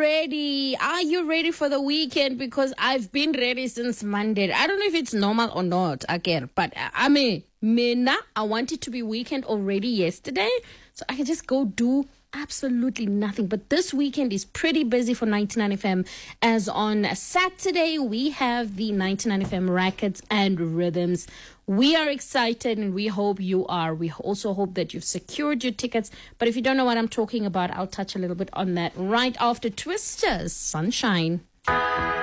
ready? Are you ready for the weekend? Because I've been ready since Monday. I don't know if it's normal or not, again, but I mean, Mina, I wanted to be weekend already yesterday, so I can just go do absolutely nothing. But this weekend is pretty busy for 99 FM, as on Saturday we have the 99 FM Rackets and Rhythms. We are excited and we hope you are. We also hope that you've secured your tickets. But if you don't know what I'm talking about, I'll touch a little bit on that right after Twisters Sunshine.